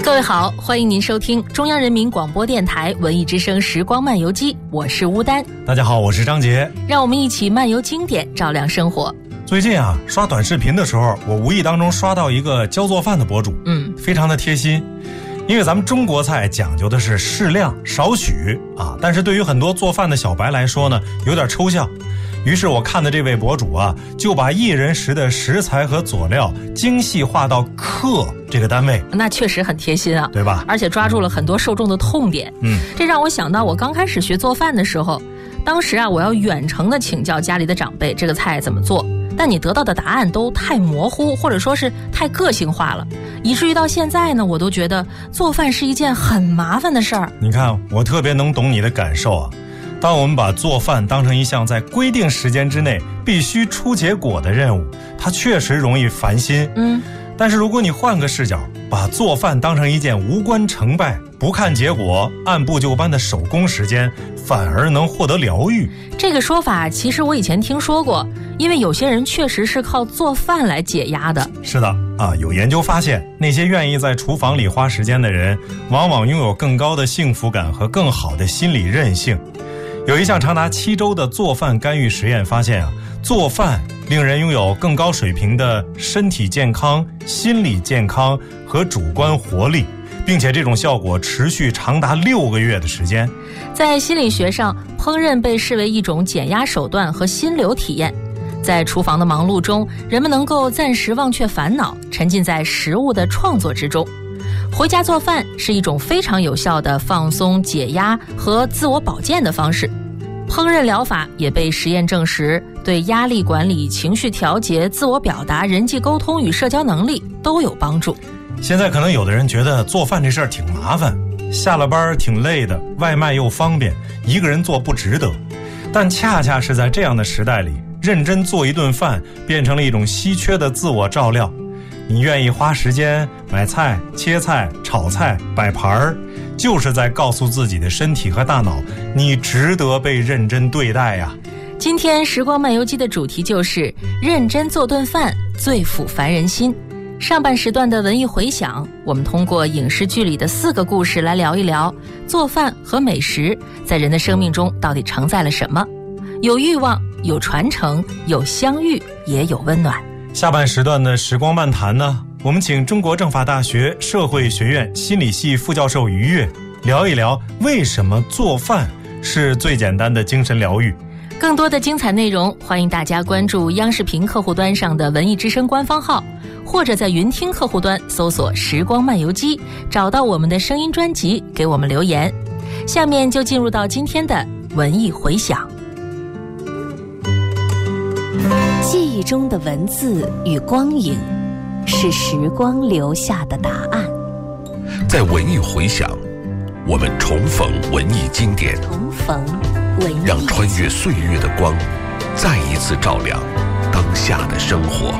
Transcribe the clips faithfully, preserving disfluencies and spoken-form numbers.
各位好，欢迎您收听中央人民广播电台文艺之声时光漫游记，我是乌丹。 大家好，我是张杰。 让我们一起漫游经典，照亮生活。 最近啊，刷短视频的时候，我无意当中刷到一个教做饭的博主，嗯，非常的贴心。因为咱们中国菜讲究的是适量少许啊，但是对于很多做饭的小白来说呢，有点抽象。于是我看的这位博主啊，就把一人食的食材和佐料精细化到克这个单位， 那确实很贴心啊， 对吧？ 而且抓住了很多受众的痛点。嗯，这让我想到我刚开始学做饭的时候，当时啊，我要远程的请教家里的长辈这个菜怎么做，但你得到的答案都太模糊，或者说是太个性化了，以至于到现在呢，我都觉得做饭是一件很麻烦的事儿。 你看，我特别能懂你的感受啊。当我们把做饭当成一项在规定时间之内必须出结果的任务，它确实容易烦心。嗯，但是如果你换个视角，把做饭当成一件无关成败、不看结果、按部就班的手工时间，反而能获得疗愈。 这个说法其实我以前听说过，因为有些人确实是靠做饭来解压的。 是的啊，有研究发现，那些愿意在厨房里花时间的人，往往拥有更高的幸福感和更好的心理韧性。有一项长达七周的做饭干预实验发现啊，做饭令人拥有更高水平的身体健康、心理健康和主观活力，并且这种效果持续长达六个月的时间。 在心理学上，烹饪被视为一种减压手段和心流体验。在厨房的忙碌中，人们能够暂时忘却烦恼，沉浸在食物的创作之中。回家做饭是一种非常有效的放松、解压和自我保健的方式。烹饪疗法也被实验证实，对压力管理、情绪调节、自我表达、人际沟通与社交能力都有帮助。 现在可能有的人觉得做饭这事儿挺麻烦，下了班挺累的，外卖又方便，一个人做不值得。但恰恰是在这样的时代里，认真做一顿饭变成了一种稀缺的自我照料。你愿意花时间买菜、切菜、炒菜、摆盘儿，就是在告诉自己的身体和大脑，你值得被认真对待呀。 今天时光漫游记的主题就是认真做顿饭，最抚凡人心。上半时段的文艺回响，我们通过影视剧里的四个故事来聊一聊做饭和美食在人的生命中到底承载了什么。有欲望，有传承，有相遇，也有温暖。 下半时段的时光漫谈呢，我们请中国政法大学社会学院心理系副教授于越聊一聊为什么做饭是最简单的精神疗愈。 更多的精彩内容，欢迎大家关注央视频客户端上的文艺之声官方号，或者在云听客户端搜索时光漫游记，找到我们的声音专辑，给我们留言。下面就进入到今天的文艺回响。 记忆中的文字与光影，是时光留下的答案。 在文艺回响，我们重逢文艺经典， 重逢文艺， 让穿越岁月的光再一次照亮当下的生活。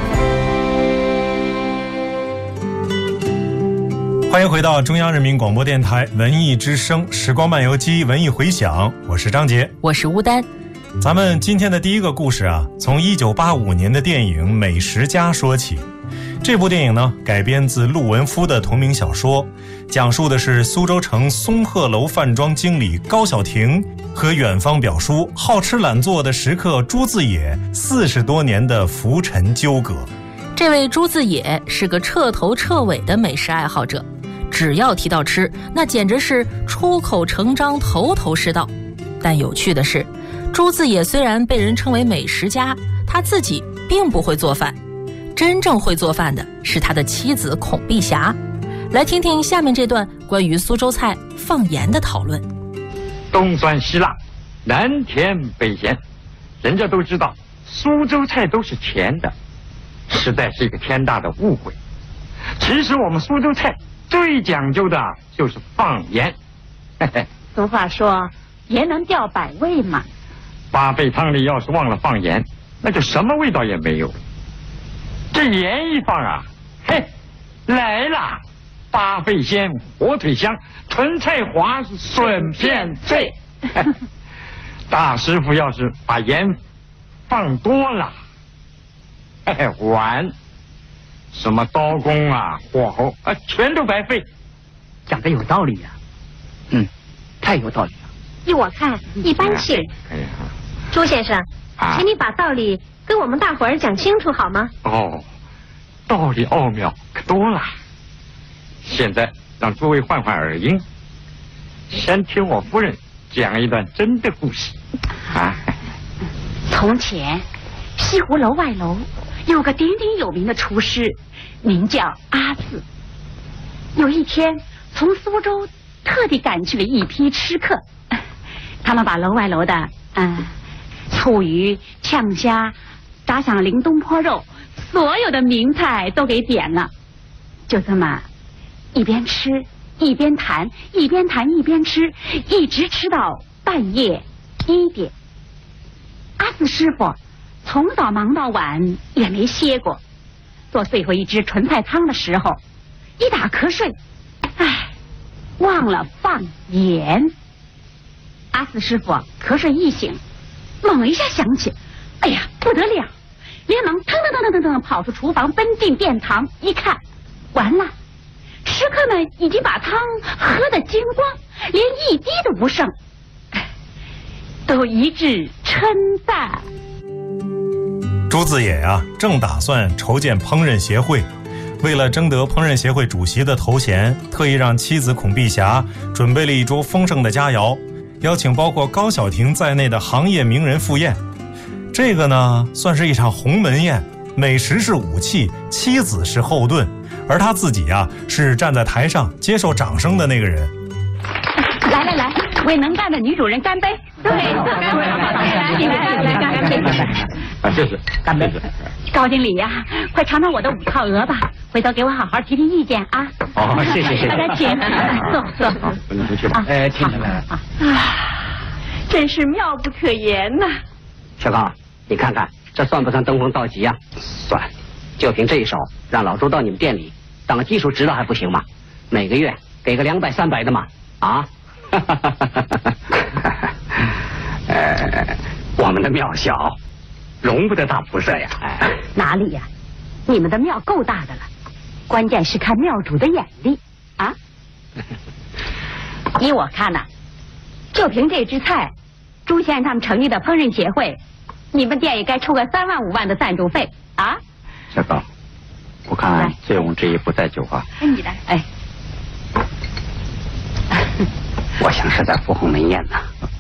欢迎回到中央人民广播电台文艺之声时光漫游记文艺回响，我是张杰， 我是乌丹。 咱们今天的第一个故事啊，从一九八五年的电影《美食家》说起。这部电影呢，改编自陆文夫的同名小说，讲述的是苏州城松鹤楼饭庄经理高小婷和远方表叔好吃懒做的食客朱自野四十多年的浮沉纠葛。 这位朱自野是个彻头彻尾的美食爱好者，只要提到吃，那简直是出口成章，头头是道。但有趣的是，朱自野虽然被人称为美食家，他自己并不会做饭。真正会做饭的是他的妻子孔碧霞。来听听下面这段关于苏州菜放盐的讨论。 东酸西辣，南甜北咸，人家都知道苏州菜都是甜的，实在是一个天大的误会。其实我们苏州菜最讲究的就是放盐。 俗话说盐能吊百味嘛， 八倍汤里要是忘了放盐，那就什么味道也没有。这盐一放啊，嘿，来啦！八倍鲜，火腿香，纯菜滑，笋片脆。大师傅要是把盐放多了，嘿嘿，完。 什么刀工啊、火候啊，全都白费。 讲的有道理呀、啊，嗯，太有道理了。 依我看，一般性。 哎呀， 朱先生， 啊、 请你把道理跟我们大伙儿讲清楚好吗？ 哦，道理奥妙可多了。现在让诸位换换耳音，先听我夫人讲一段真的故事。啊， 从前，西湖楼外楼有个鼎鼎有名的厨师，名叫阿四。有一天，从苏州特地赶去了一批吃客，他们把楼外楼的嗯醋鱼、呛虾、炸响灵东坡肉，所有的名菜都给点了。就这么一边吃一边谈，一边谈一边吃，一直吃到半夜一点。阿四师傅从早忙到晚也没歇过，做最后一只纯菜汤的时候，一打瞌睡，唉，忘了放盐。阿四师傅瞌睡一醒，猛一下想起，哎呀，不得了，连忙腾腾腾腾腾腾跑出厨房，奔进殿堂，一看，完了，食客们已经把汤喝得精光，连一滴都不剩，都一致称赞。 朱自野啊，正打算筹建烹饪协会，为了争得烹饪协会主席的头衔，特意让妻子孔碧霞准备了一桌丰盛的佳肴，邀请包括高小婷在内的行业名人赴宴。这个呢，算是一场鸿门宴，美食是武器，妻子是后盾，而他自己啊，是站在台上接受掌声的那个人。 来来来，为能干的女主人干杯！对，干杯！来来来，干杯！ 啊，谢谢， 干杯！高经理呀、啊，快尝尝我的五套鹅吧，回头给我好好提提意见啊！ 哦，谢谢谢谢。 大家请坐坐。 好，你回去吧。 哎，听着来啊，真是妙不可言呐！ 小刚，你看看这算不算登峰造极啊？算，就凭这一手，让老周到你们店里当个技术指导还不行吗？每个月给个两百三百的嘛，啊？呃，我们的庙小，容不得大菩萨呀。哎， 哪里呀？你们的庙够大的了，关键是看庙主的眼力啊！依我看呐、啊，就凭这只菜，朱先生他们成立的烹饪协会，你们店也该出个三万五万的赞助费啊！ 小高，我看醉翁之意不在酒啊。 哎，你来，哎。 我想是在赴鸿门宴呢。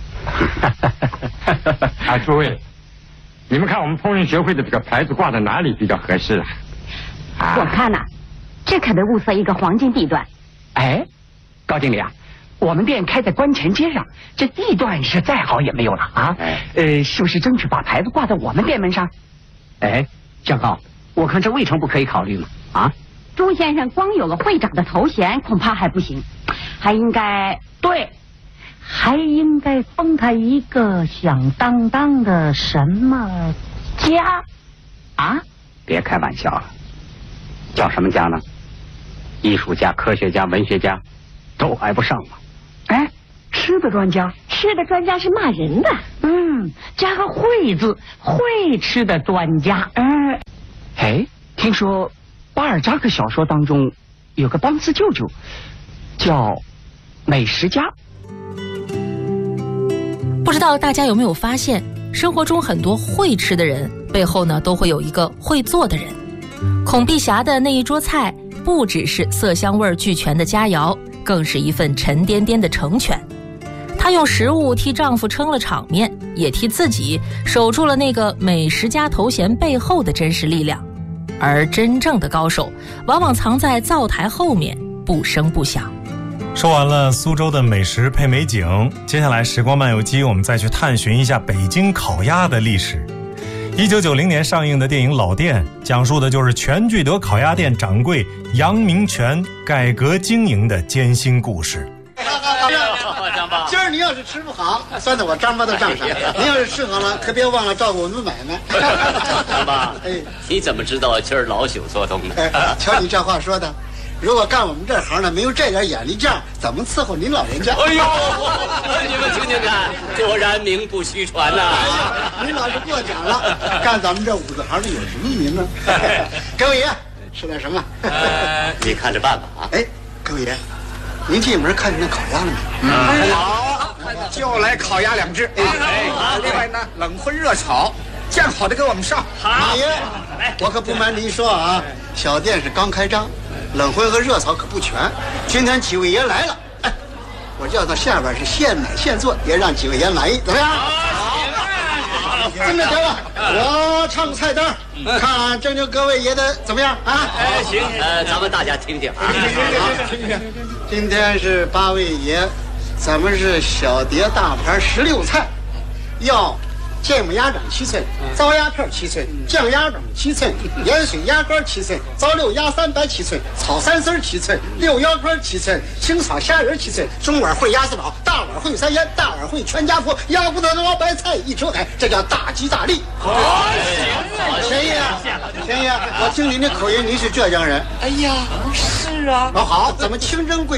啊，诸位，你们看我们烹饪协会的这个牌子挂在哪里比较合适啊？ 啊我看呐、啊，这可得物色一个黄金地段。 哎，高经理啊，我们店开在关前街上，这地段是再好也没有了啊。哎、呃，是不是争取把牌子挂在我们店门上？哎，小高，我看这未尝不可以考虑嘛。啊， 朱先生光有个会长的头衔恐怕还不行，还应该对。还应该封他一个响当当的什么家啊？别开玩笑了，叫什么家呢？艺术家、科学家、文学家都挨不上嘛。哎，吃的专家， 吃的专家是骂人的。 嗯，加个会字，会吃的专家。 哎，哎，听说巴尔扎克小说当中有个邦斯舅舅叫美食家。 不知道大家有没有发现，生活中很多会吃的人背后呢，都会有一个会做的人。孔碧霞的那一桌菜，不只是色香味俱全的佳肴，更是一份沉甸甸的成全。她用食物替丈夫撑了场面，也替自己守住了那个美食家头衔背后的真实力量。而真正的高手，往往藏在灶台后面，不声不响。 说完了苏州的美食配美景，接下来时光漫游记我们再去探寻一下北京烤鸭的历史。一九九零年上映的电影《老店》讲述的就是全聚德烤鸭店掌柜杨明全改革经营的艰辛故事。 今儿你要是吃不好，算在我张妈的账上；你要是吃好了，可别忘了照顾我们买卖。 张妈，哎，你怎么知道今儿老朽做东的？ 哎，瞧你这话说的。如果干我们这行的没有这点眼力劲儿，怎么伺候您老人家？ 哎呦，你们听听看，果然名不虚传呐、啊！ 哎呀，您老是过奖了。干咱们这五子行的有什么名呢？给我爷， 吃点什么？ 呃，你看着办吧啊！ 哎，各位爷，您进门看见那烤鸭了没？ 嗯，好，就来烤鸭两只。哎，另外呢，冷荤热炒，酱好的给我们上。 好，爷，我可不瞒您说啊，小店是刚开张，冷荤和热炒可不全。今天几位爷来了，哎，我叫到下边是现买现做，也让几位爷满意，怎么样？这么着吧，我唱个菜单，看正正各位爷的怎么样啊？ 哎，行，呃，咱们大家听听啊。 听听。今天是八位爷，咱们是小碟大盘十六菜，要芥末鸭掌七寸，糟鸭片七寸，酱鸭掌七寸，盐水鸭肝七寸，糟溜鸭三白七寸，炒三丝七寸，溜腰肝七寸，清炒虾仁七寸，中碗烩鸭四宝，大碗烩三鲜，大碗烩全家福，鸭骨头捞白菜一车海，这叫大吉大利。钱爷，钱爷，我听您的口音，您是浙江人。 哎呀，是啊。 哦，好，咱们清蒸贵。